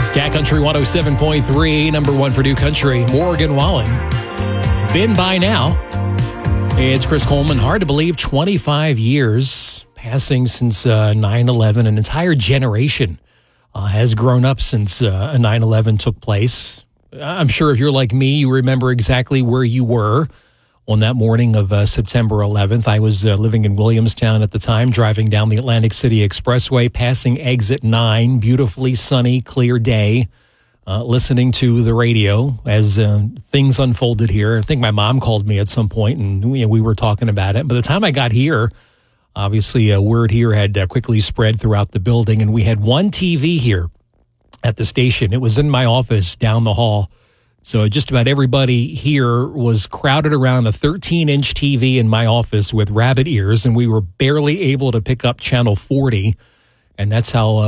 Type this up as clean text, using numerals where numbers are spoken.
Cat Country 107.3, number one for New Country, Morgan Wallen. Been by now. It's Chris Coleman. Hard to believe, 25 years passing since 9/11. An entire generation has grown up since 9/11 took place. I'm sure if you're like me, you remember exactly where you were on that morning of September 11th. I was living in Williamstown at the time, driving down the Atlantic City Expressway, passing exit 9, beautifully sunny, clear day, listening to the radio as things unfolded here. I think my mom called me at some point, and we were talking about it. By the time I got here, obviously word here had quickly spread throughout the building, and we had one TV here at the station. It was in my office down the hall. So just about everybody here was crowded around a 13-inch TV in my office with rabbit ears, and we were barely able to pick up channel 40. And that's how